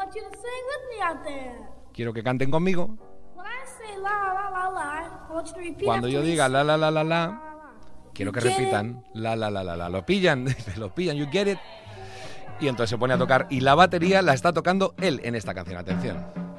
Quiero que canten conmigo. Cuando yo diga la la la la la, quiero que repitan la la la la la. Lo pillan, you get it. Y entonces se pone a tocar y la batería la está tocando él en esta canción. Atención.